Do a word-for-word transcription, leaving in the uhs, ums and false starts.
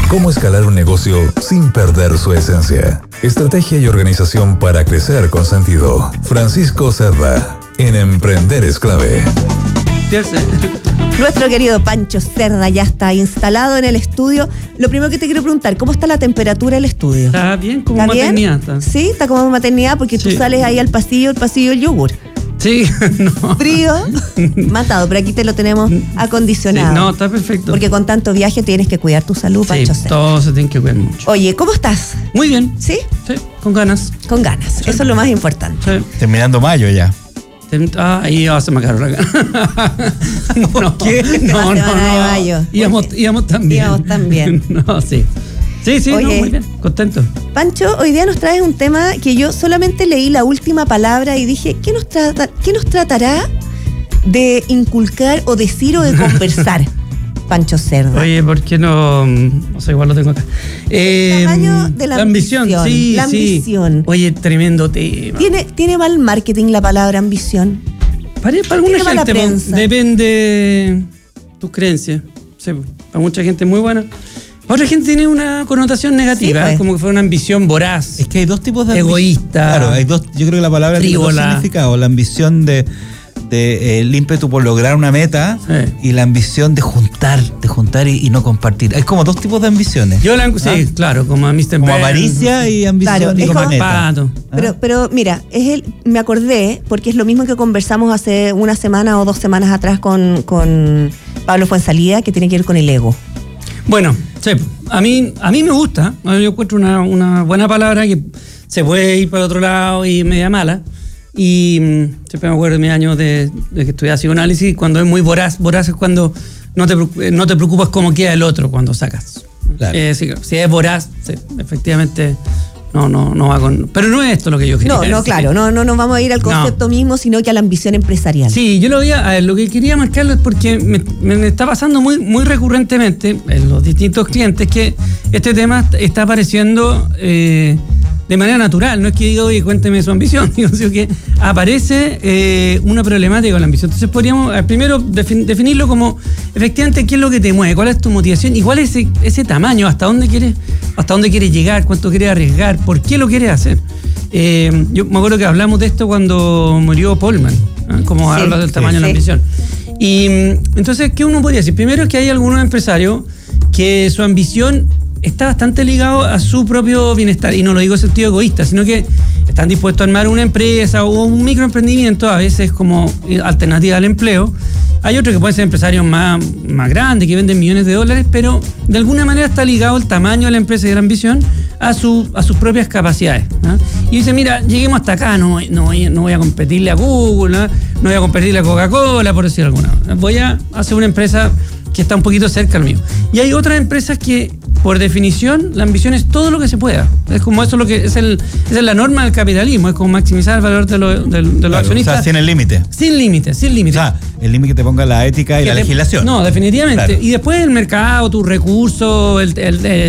Cómo escalar un negocio sin perder su esencia. Estrategia y organización para crecer con sentido. Francisco Cerda, en Emprender es Clave. Nuestro querido Pancho Cerda ya está instalado en el estudio. Lo primero que te quiero preguntar, ¿cómo está la temperatura del estudio? Está bien, como ¿Está maternidad. bien? Está. Sí, está como maternidad porque Sí. tú sales ahí al pasillo, el pasillo del yogur. Sí, no. Frío, matado, pero aquí te lo tenemos acondicionado. Sí, no, está perfecto. Porque con tanto viaje tienes que cuidar tu salud, Pancho Sí, Cerda. todos se tienen que cuidar mucho. Oye, ¿cómo estás? Muy bien. ¿Sí? Sí, con ganas. Con ganas, Sí. eso es lo más importante. Sí. Terminando mayo ya. Ah, ahí ya se me agarró la gana. No, qué? No, no, La semana de no. mayo. Íbamos, Oye, íbamos también. íbamos también. No, sí. Sí, sí, Oye. no, muy bien. Contento. Pancho, hoy día nos traes un tema que yo solamente leí la última palabra y dije, ¿qué nos, trata, qué nos tratará de inculcar o decir o de conversar? Pancho Cerda. Oye, ¿por qué no? O sea, igual lo tengo acá. Eh, tamaño de la ambición, sí, la sí. ambición. Oye, tremendo tema. ¿Tiene, ¿Tiene mal marketing la palabra ambición? Para, para alguna tiene mala gente, po, prensa? depende de tus creencias. Sí, po, para mucha gente es muy buena. Para otra gente tiene una connotación negativa, Sí, pues. como que fue una ambición voraz. Es que hay dos tipos de Egoísta. Claro, hay dos. Yo creo que la palabra tiene dos Frívola. significados. La ambición de, de eh, el ímpetu por lograr una meta Sí. y la ambición de juntar, de juntar y, y no compartir. Hay como dos tipos de ambiciones. Yo la, sí, ¿Ah? claro, como a míster Como Burns. avaricia y ambición Claro, y es como como- meta. Pato. ¿Ah? Pero, pero mira, es el, me acordé, porque es lo mismo que conversamos hace una semana o dos semanas atrás con, con Pablo Fuenzalida, que tiene que ver con el ego. Bueno, sí, a mí, a mí me gusta. Yo encuentro una, una buena palabra que se puede ir para otro lado y media mala. Y mm, siempre me acuerdo de mis años de, de que estudiaba psicoanálisis, cuando es muy voraz. Voraz es cuando no te, preocup- no te preocupas cómo queda el otro cuando sacas. Claro. Eh, sí, claro. Si es voraz, sí, efectivamente no, no, no va con... Pero no es esto lo que yo quería No, no, decir. claro, no, no nos vamos a ir al concepto mismo, sino que a la ambición empresarial. Sí, yo lo veía, a ver, lo que quería marcarlo es porque me, me- me está pasando muy, muy recurrentemente en los distintos clientes que este tema está apareciendo eh, de manera natural. No es que diga, oye, cuénteme su ambición, digo, sino que aparece eh, una problemática con la ambición. Entonces podríamos eh, primero defin- definirlo como efectivamente qué es lo que te mueve, cuál es tu motivación y cuál es ese, ese tamaño, hasta dónde quieres, hasta dónde quieres llegar, cuánto quieres arriesgar, por qué lo quieres hacer. Eh, yo me acuerdo que hablamos de esto cuando murió Polman, ¿eh? Como Sí, habla del tamaño de la sí. ambición. Y mm, entonces, ¿qué uno podría decir? Primero es que hay algunos empresarios que su ambición está bastante ligado a su propio bienestar, y no lo digo en sentido egoísta, sino que están dispuestos a armar una empresa o un microemprendimiento, a veces como alternativa al empleo. Hay otros que pueden ser empresarios más, más grandes, que venden millones de dólares, pero de alguna manera está ligado el tamaño de la empresa y de la ambición a, su, a sus propias capacidades, ¿no? Y dice, mira, lleguemos hasta acá, no, no, voy, no voy a competirle a Google, ¿no? No voy a competirle a Coca-Cola, por decir alguna. Voy a hacer una empresa que está un poquito cerca al mío. Y hay otras empresas que, por definición, la ambición es todo lo que se pueda. Es como eso lo que es el, esa es la norma del capitalismo, es como maximizar el valor de, lo, de, de los Claro, accionistas. o sea, sin el límite. Sin límites, sin O límites. sea, el límite que te ponga la ética y Que la te- legislación. No, definitivamente. Claro. Y después el mercado, tus recursos, el, el,